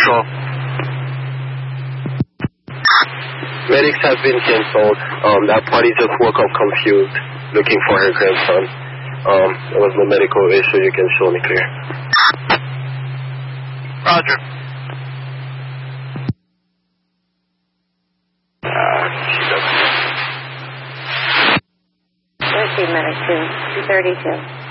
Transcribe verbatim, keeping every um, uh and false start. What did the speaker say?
Patrol. Medics have been canceled. Um, that party just woke up confused, looking for her grandson. Um, there was no medical issue. You can show me clear. Roger. Uh, she doesn't. thirteen minutes to two thirty-two.